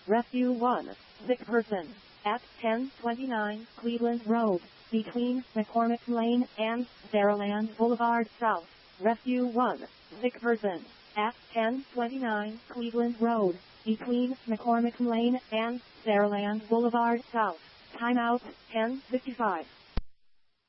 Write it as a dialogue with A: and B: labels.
A: Rescue 1. Sick person. At 1029 Cleveland Road, between McCormick Lane and Saraland Boulevard South. Rescue 1. Sick person. At 1029 Cleveland Road, between McCormick Lane and Saraland Boulevard South. Timeout 10:55.